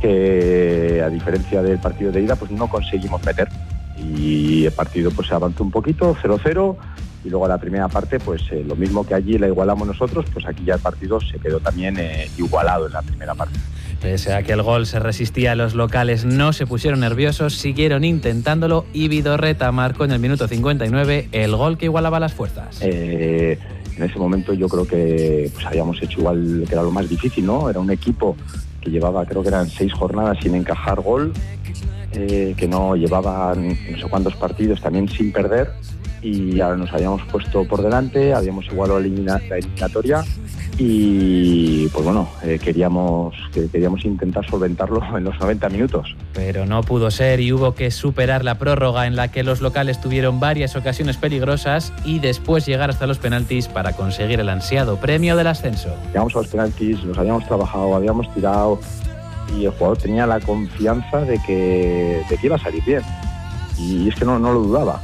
que a diferencia del partido de ida, pues no conseguimos meter. Y el partido pues se avanzó un poquito, 0-0, y luego la primera parte, pues lo mismo que allí la igualamos nosotros, pues aquí ya el partido se quedó también igualado en la primera parte. Pese a que el gol se resistía, los locales no se pusieron nerviosos, siguieron intentándolo y Vidorreta marcó en el minuto 59 el gol que igualaba las fuerzas. En ese momento yo creo que pues habíamos hecho igual que era lo más difícil, ¿no? Era un equipo que llevaba, creo que eran 6 jornadas sin encajar gol, que no llevaban no sé cuántos partidos también sin perder, y ahora nos habíamos puesto por delante, habíamos igualado la eliminatoria y pues bueno, queríamos intentar solventarlo en los 90 minutos. Pero no pudo ser y hubo que superar la prórroga en la que los locales tuvieron varias ocasiones peligrosas y después llegar hasta los penaltis para conseguir el ansiado premio del ascenso. Llegamos a los penaltis, los habíamos trabajado, habíamos tirado y el jugador tenía la confianza de que iba a salir bien. Y es que no lo dudaba.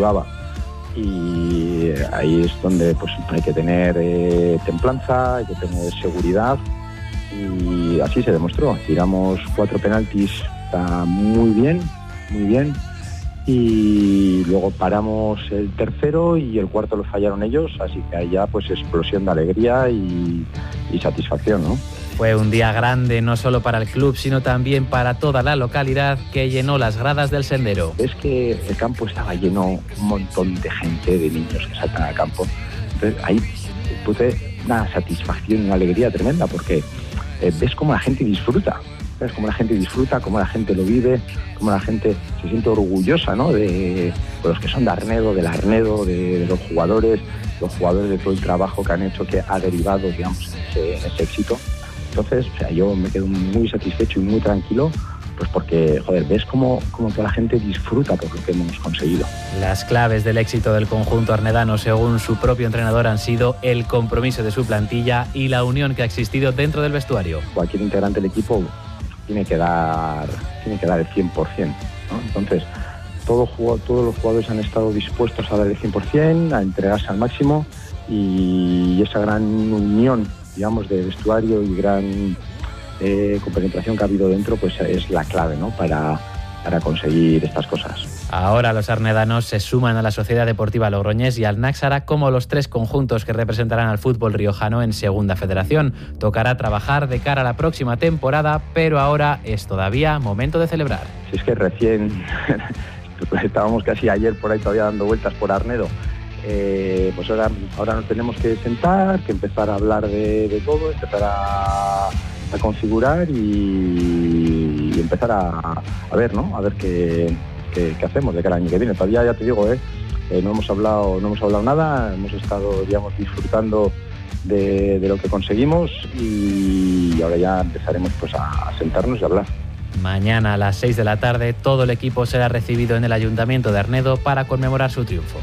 Y ahí es donde pues hay que tener templanza, hay que tener seguridad, y así se demostró. Tiramos 4 penaltis, está muy bien, y luego paramos el tercero y el cuarto lo fallaron ellos, así que ahí ya pues explosión de alegría y satisfacción, ¿no? Fue un día grande no solo para el club, sino también para toda la localidad, que llenó las gradas del Sendero. Es que el campo estaba lleno, un montón de gente, de niños que saltan al campo. Entonces ahí puse una satisfacción y una alegría tremenda, porque ves cómo la gente disfruta. ¿Ves cómo la gente disfruta, cómo la gente lo vive, cómo la gente se siente orgullosa, ¿no? De los que son de Arnedo, de los jugadores de todo el trabajo que han hecho, que ha derivado, digamos, en ese éxito. Entonces, o sea, yo me quedo muy satisfecho y muy tranquilo, pues porque, joder, ves cómo toda la gente disfruta por lo que hemos conseguido. Las claves del éxito del conjunto arnedano, según su propio entrenador, han sido el compromiso de su plantilla y la unión que ha existido dentro del vestuario. Cualquier integrante del equipo tiene que dar el 100%, ¿no? Entonces, todos los jugadores han estado dispuestos a dar el 100%, a entregarse al máximo, y esa gran unión, digamos, de vestuario y gran compenetración que ha habido dentro, pues es la clave, ¿no? para conseguir estas cosas. Ahora los arnedanos se suman a la Sociedad Deportiva Logroñés y al Náxara como los 3 conjuntos que representarán al fútbol riojano en Segunda Federación. Tocará trabajar de cara a la próxima temporada, pero ahora es todavía momento de celebrar. Si es que recién estábamos casi ayer por ahí todavía dando vueltas por Arnedo. Pues ahora nos tenemos que sentar, que empezar a hablar de todo, empezar a configurar y empezar a ver, ¿no? A ver qué hacemos de cara al año que viene. Todavía, ya te digo, no hemos hablado nada, hemos estado, digamos, disfrutando de lo que conseguimos, y ahora ya empezaremos pues a sentarnos y a hablar. Mañana a las 6 de la tarde todo el equipo será recibido en el Ayuntamiento de Arnedo para conmemorar su triunfo.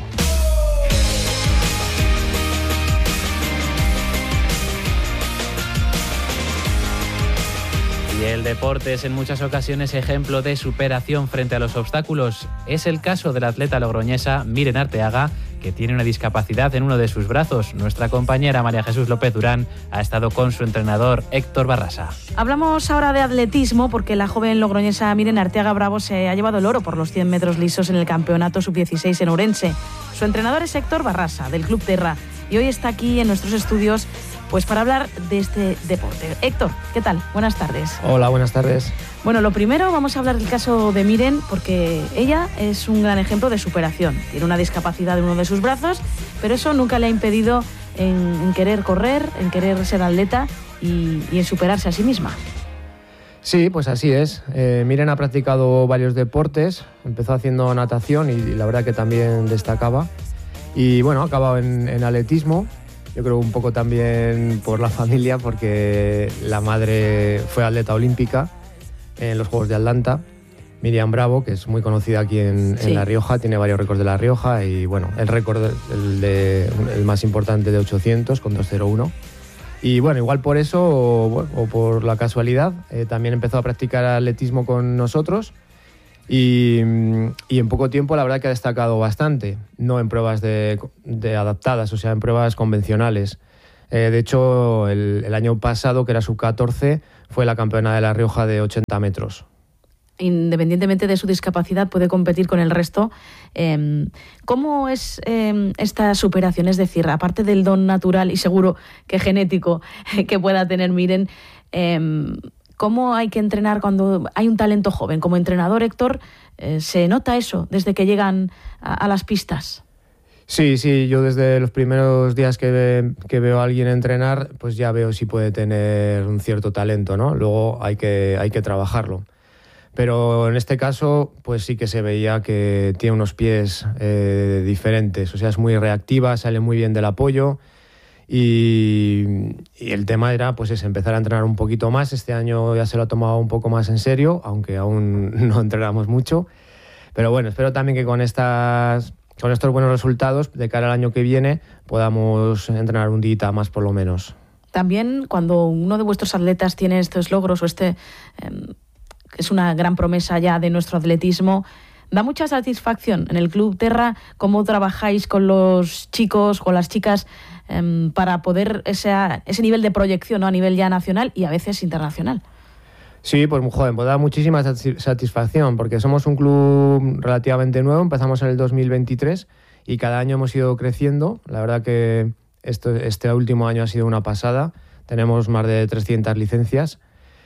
Y el deporte es en muchas ocasiones ejemplo de superación frente a los obstáculos. Es el caso de la atleta logroñesa Miren Arteaga, que tiene una discapacidad en uno de sus brazos. Nuestra compañera María Jesús López Durán ha estado con su entrenador Héctor Barrasa. Hablamos ahora de atletismo, porque la joven logroñesa Miren Arteaga Bravo se ha llevado el oro por los 100 metros lisos en el campeonato sub-16 en Ourense. Su entrenador es Héctor Barrasa, del Club Terra, y hoy está aquí en nuestros estudios pues para hablar de este deporte. Héctor, ¿qué tal? Buenas tardes. Hola, buenas tardes. Bueno, lo primero, vamos a hablar del caso de Miren, porque ella es un gran ejemplo de superación. Tiene una discapacidad en uno de sus brazos, pero eso nunca le ha impedido en querer correr, en querer ser atleta y en superarse a sí misma. Sí, pues así es. Miren ha practicado varios deportes, empezó haciendo natación y la verdad que también destacaba. Y bueno, ha acabado en atletismo. Yo creo un poco también por la familia, porque la madre fue atleta olímpica en los Juegos de Atlanta, Miriam Bravo, que es muy conocida aquí en La Rioja, tiene varios récords de La Rioja y bueno, el récord, el más importante de 800 con 2:01. Y bueno, igual por eso o por la casualidad, también empezó a practicar atletismo con nosotros. Y en poco tiempo la verdad que ha destacado bastante, no en pruebas de adaptadas, o sea, en pruebas convencionales. De hecho, el año pasado, que era sub-14, fue la campeona de La Rioja de 80 metros. Independientemente de su discapacidad, puede competir con el resto. ¿Cómo es esta superación? Es decir, aparte del don natural y seguro que genético que pueda tener Miren, ¿cómo hay que entrenar cuando hay un talento joven? Como entrenador, Héctor, ¿se nota eso desde que llegan a las pistas? Sí, yo desde los primeros días que veo a alguien entrenar, pues ya veo si puede tener un cierto talento, ¿no? Luego hay que trabajarlo. Pero en este caso, pues sí que se veía que tiene unos pies diferentes. O sea, es muy reactiva, sale muy bien del apoyo. Y el tema era pues empezar a entrenar un poquito más. Este año ya se lo ha tomado un poco más en serio, aunque aún no entrenamos mucho. Pero bueno, espero también que con estos buenos resultados, de cara al año que viene, podamos entrenar un día más por lo menos. También cuando uno de vuestros atletas tiene estos logros o es una gran promesa ya de nuestro atletismo, da mucha satisfacción en el Club Terra cómo trabajáis con los chicos, con las chicas, para poder ese nivel de proyección, ¿no? A nivel ya nacional y a veces internacional. Sí, pues muy joven, pues da muchísima satisfacción porque somos un club relativamente nuevo, empezamos en el 2023 y cada año hemos ido creciendo. La verdad que este último año ha sido una pasada, tenemos más de 300 licencias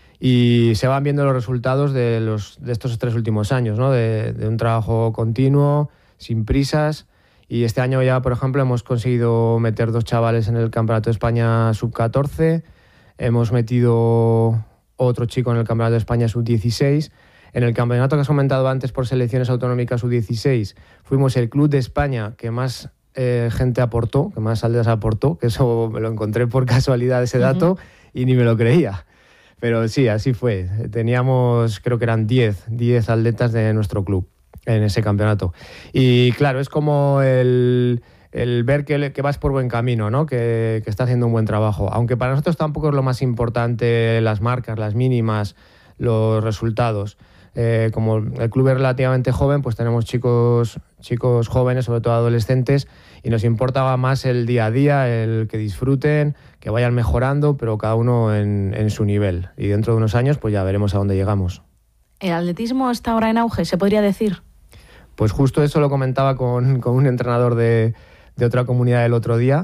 y se van viendo los resultados de estos 3 últimos años, ¿no? De un trabajo continuo, sin prisas. Y este año ya, por ejemplo, hemos conseguido meter 2 chavales en el Campeonato de España Sub-14, hemos metido otro chico en el Campeonato de España Sub-16. En el campeonato que has comentado antes por selecciones autonómicas Sub-16, fuimos el club de España que más gente aportó, que más aldeas aportó, que eso me lo encontré por casualidad ese dato y ni me lo creía. Pero sí, así fue. Teníamos, creo que eran 10 atletas de nuestro club en ese campeonato. Y claro, es como el ver que vas por buen camino, ¿no? Que está haciendo un buen trabajo. Aunque para nosotros tampoco es lo más importante las marcas, las mínimas, los resultados. Como el club es relativamente joven, pues tenemos chicos jóvenes, sobre todo adolescentes, y nos importaba más el día a día, el que disfruten, que vayan mejorando, pero cada uno en su nivel. Y dentro de unos años pues ya veremos a dónde llegamos. ¿El atletismo está ahora en auge, se podría decir? Pues justo eso lo comentaba con un entrenador de otra comunidad el otro día.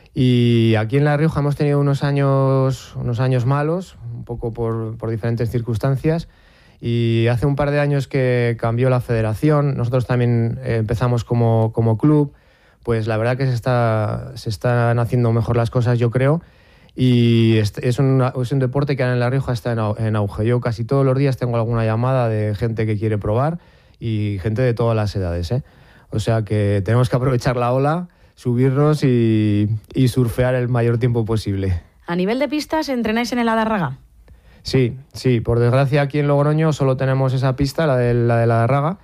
Y aquí en La Rioja hemos tenido unos años malos, un poco por diferentes circunstancias. Y hace un par de años que cambió la federación, nosotros también empezamos como club, pues la verdad que se están haciendo mejor las cosas, yo creo, y es un deporte que ahora en La Rioja está en auge. Yo casi todos los días tengo alguna llamada de gente que quiere probar y gente de todas las edades, ¿eh? O sea que tenemos que aprovechar la ola, subirnos y surfear el mayor tiempo posible. A nivel de pistas, ¿entrenáis en el Adarraga? Sí, por desgracia aquí en Logroño solo tenemos esa pista, la de la Adarraga,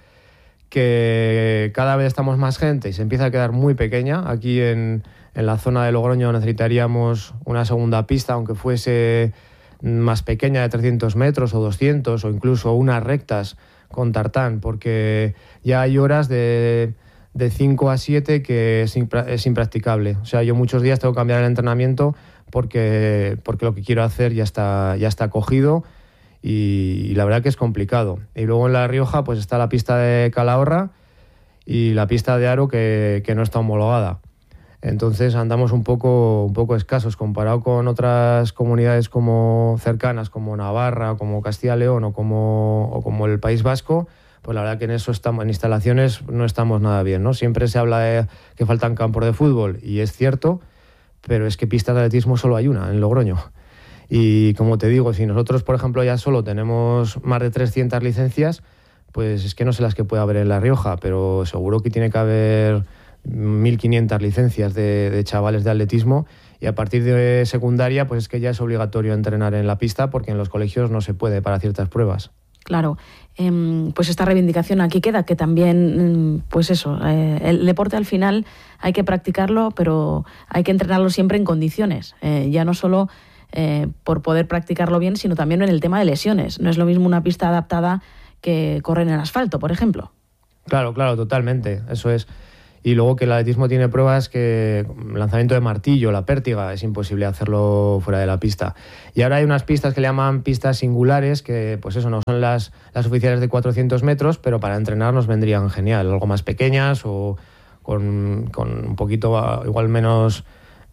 que cada vez estamos más gente y se empieza a quedar muy pequeña. Aquí en la zona de Logroño necesitaríamos una segunda pista, aunque fuese más pequeña, de 300 metros o 200, o incluso unas rectas con tartán, porque ya hay horas de 5 a 7 que es impracticable. O sea, yo muchos días tengo que cambiar el entrenamiento porque lo que quiero hacer ya está cogido y la verdad que es complicado. Y luego en La Rioja pues está la pista de Calahorra y la pista de Aro que no está homologada. Entonces andamos un poco escasos comparado con otras comunidades como cercanas, como Navarra, como Castilla y León o como el País Vasco. Pues la verdad que en instalaciones no estamos nada bien, ¿no? Siempre se habla de que faltan campos de fútbol y es cierto, pero es que pistas de atletismo solo hay una, en Logroño. Y como te digo, si nosotros, por ejemplo, ya solo tenemos más de 300 licencias, pues es que no sé las que puede haber en La Rioja, pero seguro que tiene que haber 1.500 licencias de chavales de atletismo y a partir de secundaria, pues es que ya es obligatorio entrenar en la pista porque en los colegios no se puede para ciertas pruebas. Claro, pues esta reivindicación aquí queda, que también, pues eso, el deporte al final hay que practicarlo, pero hay que entrenarlo siempre en condiciones, ya no solo por poder practicarlo bien, sino también en el tema de lesiones. No es lo mismo una pista adaptada que correr en asfalto, por ejemplo. Claro, totalmente, eso es. Y luego que el atletismo tiene pruebas que lanzamiento de martillo, la pértiga, es imposible hacerlo fuera de la pista. Y ahora hay unas pistas que le llaman pistas singulares, que pues eso, no son las oficiales de 400 metros, pero para entrenar nos vendrían genial, algo más pequeñas o con un poquito, igual menos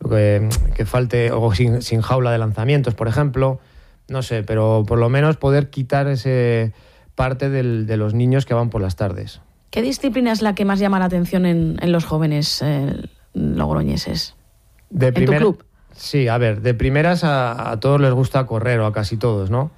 que falte, o sin jaula de lanzamientos, por ejemplo. No sé, pero por lo menos poder quitar ese parte de los niños que van por las tardes. ¿Qué disciplina es la que más llama la atención en los jóvenes logroñeses? ¿En tu club? Sí, a ver, de primeras a todos les gusta correr, o a casi todos, ¿no?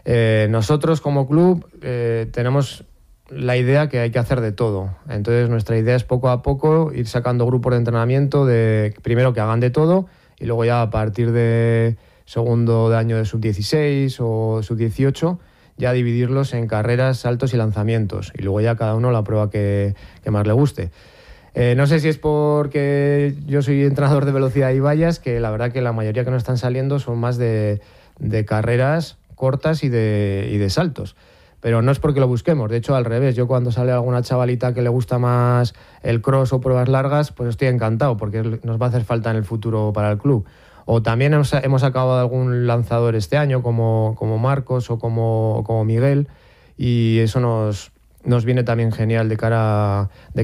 Nosotros como club tenemos la idea que hay que hacer de todo. Entonces nuestra idea es poco a poco ir sacando grupos de entrenamiento de primero que hagan de todo y luego ya a partir de segundo de año de sub-16 o sub-18 ya dividirlos en carreras, saltos y lanzamientos, y luego ya cada uno la prueba que más le guste. No sé si es porque yo soy entrenador de velocidad y vallas, que la verdad que la mayoría que nos están saliendo son más de carreras cortas y de saltos. Pero no es porque lo busquemos, de hecho al revés. Yo cuando sale alguna chavalita que le gusta más el cross o pruebas largas, pues estoy encantado porque nos va a hacer falta en el futuro para el club. O también hemos acabado algún lanzador este año, como Marcos o como Miguel, y eso nos viene también genial de cara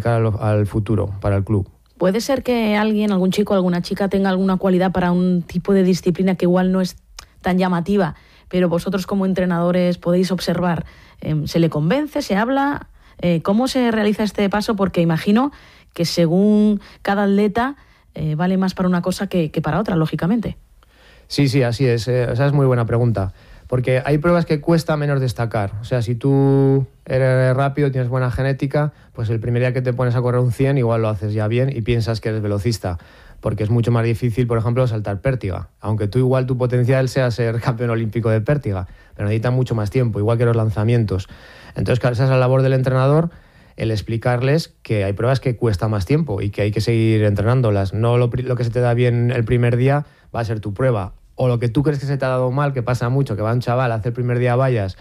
al futuro para el club. ¿Puede ser que algún chico o alguna chica tenga alguna cualidad para un tipo de disciplina que igual no es tan llamativa, pero vosotros como entrenadores podéis observar? ¿Se le convence? ¿Se habla? ¿Cómo se realiza este paso? Porque imagino que según cada atleta vale más para una cosa que para otra, lógicamente. Sí, así es. Esa es muy buena pregunta. Porque hay pruebas que cuesta menos destacar. O sea, si tú eres rápido, tienes buena genética, pues el primer día que te pones a correr un 100 igual lo haces ya bien y piensas que eres velocista. Porque es mucho más difícil, por ejemplo, saltar pértiga. Aunque tú igual tu potencial sea ser campeón olímpico de pértiga, pero necesita mucho más tiempo, igual que los lanzamientos. Entonces, claro, esa es la labor del entrenador, el explicarles que hay pruebas que cuesta más tiempo y que hay que seguir entrenándolas. No lo que se te da bien el primer día va a ser tu prueba. O lo que tú crees que se te ha dado mal, que pasa mucho, que va un chaval a hacer el primer día vallas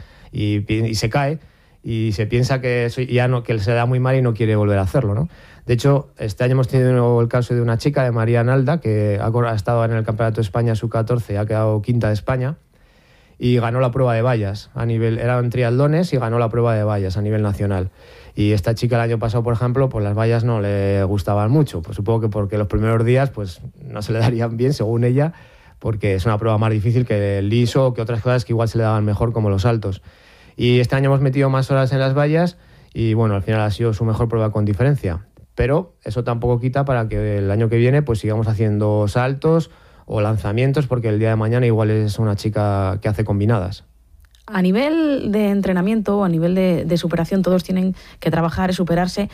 y se cae y se piensa que que se le da muy mal y no quiere volver a hacerlo, ¿no? De hecho, este año hemos tenido el caso de una chica, de María Nalda, que ha estado en el Campeonato de España sub-14, ha quedado quinta de España y ganó la prueba de vallas eran triatlones y ganó la prueba de vallas a nivel nacional. Y esta chica el año pasado, por ejemplo, pues las vallas no le gustaban mucho. Pues supongo que porque los primeros días pues no se le darían bien, según ella, porque es una prueba más difícil que el liso o que otras cosas que igual se le daban mejor, como los saltos. Y este año hemos metido más horas en las vallas y bueno, al final ha sido su mejor prueba con diferencia. Pero eso tampoco quita para que el año que viene pues sigamos haciendo saltos o lanzamientos, porque el día de mañana igual es una chica que hace combinadas. A nivel de entrenamiento, a nivel de superación, todos tienen que trabajar y superarse.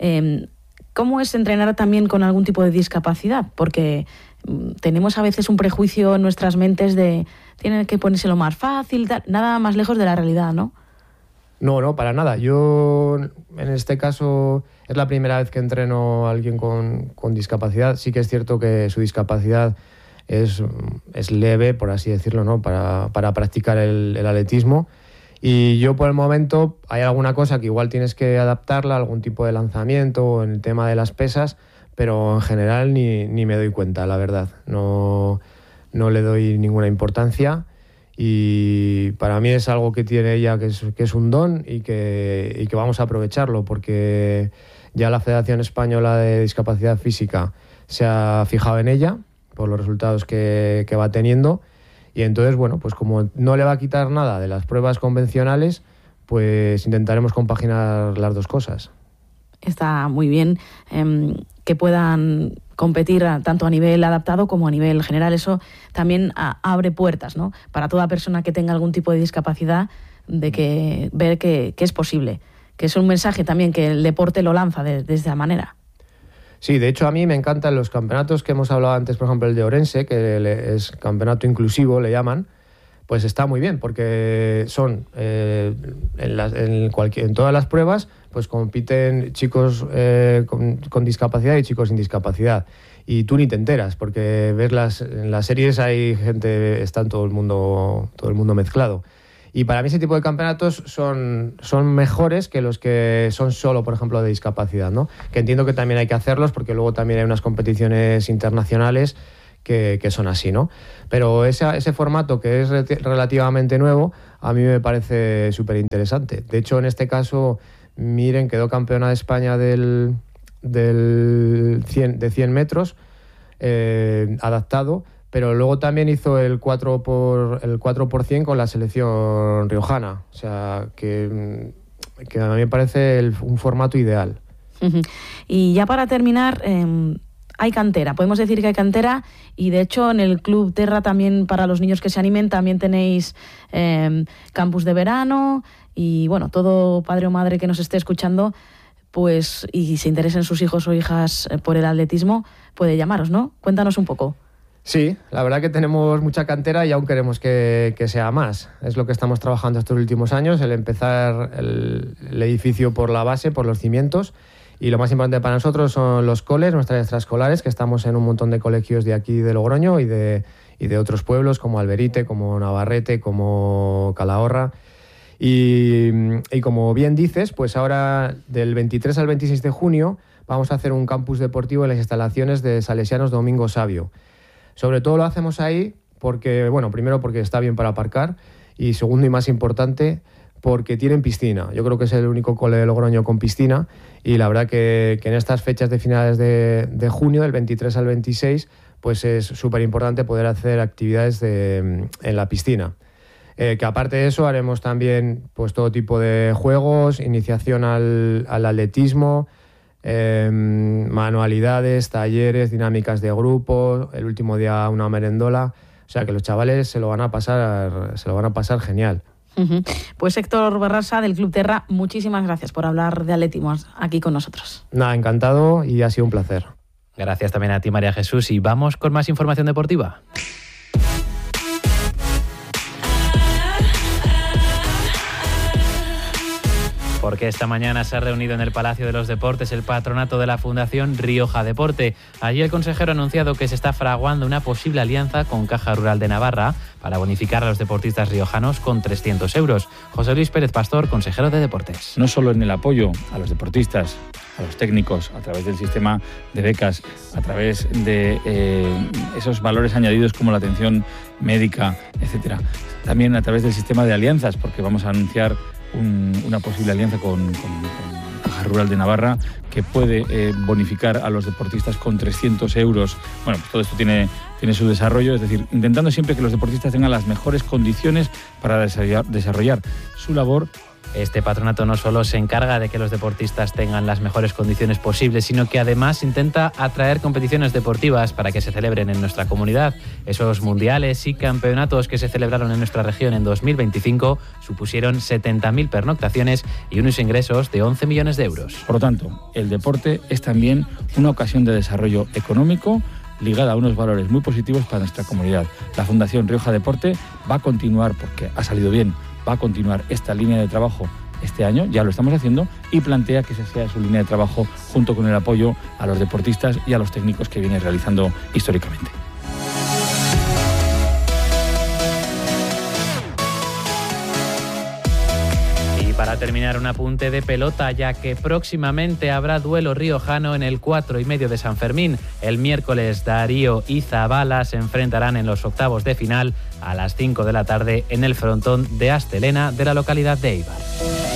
¿Cómo es entrenar también con algún tipo de discapacidad? Porque tenemos a veces un prejuicio en nuestras mentes de tienen que ponérselo más fácil, nada más lejos de la realidad, ¿no? No, para nada. Yo, en este caso, es la primera vez que entreno a alguien con discapacidad. Sí que es cierto que su discapacidad es leve, por así decirlo, ¿no? Para practicar el atletismo. Y yo, por el momento, hay alguna cosa que igual tienes que adaptarla, algún tipo de lanzamiento en el tema de las pesas, pero en general ni me doy cuenta, la verdad. No le doy ninguna importancia. Y para mí es algo que tiene ella, que es un don y que vamos a aprovecharlo, porque ya la Federación Española de Discapacidad Física se ha fijado en ella por los resultados que va teniendo, y entonces, bueno, pues como no le va a quitar nada de las pruebas convencionales, pues intentaremos compaginar las dos cosas. Está muy bien que puedan competir tanto a nivel adaptado como a nivel general. Eso también abre puertas, ¿no? Para toda persona que tenga algún tipo de discapacidad, de ver que es posible, que es un mensaje también que el deporte lo lanza de esa manera. Sí, de hecho a mí me encantan los campeonatos que hemos hablado antes, por ejemplo el de Orense, que es campeonato inclusivo, le llaman. Pues está muy bien, porque son en todas las pruebas pues compiten chicos con discapacidad y chicos sin discapacidad. Y tú ni te enteras, porque ves en las series hay gente, está todo el mundo mezclado. Y para mí ese tipo de campeonatos son mejores que los que son solo, por ejemplo, de discapacidad, ¿no? Que entiendo que también hay que hacerlos porque luego también hay unas competiciones internacionales que son así, ¿no? Pero ese formato que es relativamente nuevo, a mí me parece súper interesante. De hecho, en este caso, Miren quedó campeona de España de 100 metros adaptado, pero luego también hizo el 4x100 con la selección riojana. O sea, que a mí me parece un formato ideal. Y ya para terminar, hay cantera, podemos decir que hay cantera, y de hecho en el Club Terra también, para los niños que se animen, también tenéis campus de verano, y bueno, todo padre o madre que nos esté escuchando, pues, y se interesen sus hijos o hijas por el atletismo, puede llamaros, ¿no? Cuéntanos un poco. Sí, la verdad que tenemos mucha cantera y aún queremos que sea más. Es lo que estamos trabajando estos últimos años, el empezar el edificio por la base, por los cimientos. Y lo más importante para nosotros son los coles, nuestras extraescolares, que estamos en un montón de colegios de aquí de Logroño y de otros pueblos como Alberite, como Navarrete, como Calahorra. Y como bien dices, pues ahora del 23 al 26 de junio vamos a hacer un campus deportivo en las instalaciones de Salesianos Domingo Sabio. Sobre todo lo hacemos ahí porque, bueno, primero porque está bien para aparcar y segundo y más importante, porque tienen piscina. Yo creo que es el único cole de Logroño con piscina y la verdad que en estas fechas de finales de junio, del 23 al 26, pues es súper importante poder hacer actividades en la piscina. Que aparte de eso haremos también pues todo tipo de juegos, iniciación al atletismo, manualidades, talleres, dinámicas de grupo, el último día una merendola. O sea que los chavales se lo van a pasar genial. Pues Héctor Barrasa, del Club Terra, muchísimas gracias por hablar de atletismo aquí con nosotros. Nada, encantado y ha sido un placer. Gracias también a ti, María Jesús, y vamos con más información deportiva. Porque esta mañana se ha reunido en el Palacio de los Deportes el patronato de la Fundación Rioja Deporte. Allí el consejero ha anunciado que se está fraguando una posible alianza con Caja Rural de Navarra para bonificar a los deportistas riojanos con 300 euros. José Luis Pérez Pastor, consejero de Deportes. No solo en el apoyo a los deportistas, a los técnicos, a través del sistema de becas, a través de esos valores añadidos como la atención médica, etcétera. También a través del sistema de alianzas, porque vamos a anunciar una posible alianza con Caja Rural de Navarra que puede bonificar a los deportistas con 300 euros. Bueno, pues todo esto tiene su desarrollo, es decir, intentando siempre que los deportistas tengan las mejores condiciones para desarrollar su labor. Este patronato no solo se encarga de que los deportistas tengan las mejores condiciones posibles, sino que además intenta atraer competiciones deportivas para que se celebren en nuestra comunidad. Esos mundiales y campeonatos que se celebraron en nuestra región en 2025 supusieron 70.000 pernoctaciones y unos ingresos de 11 millones de euros. Por lo tanto, el deporte es también una ocasión de desarrollo económico ligada a unos valores muy positivos para nuestra comunidad. La Fundación Rioja Deporte va a continuar, porque ha salido bien, va a continuar esta línea de trabajo este año, ya lo estamos haciendo, y plantea que esa sea su línea de trabajo junto con el apoyo a los deportistas y a los técnicos que viene realizando históricamente. Para terminar, un apunte de pelota, ya que próximamente habrá duelo riojano en el 4,5 de San Fermín. El miércoles, Darío y Zabala se enfrentarán en los octavos de final a las 5 de la tarde en el frontón de Astelena de la localidad de Eibar.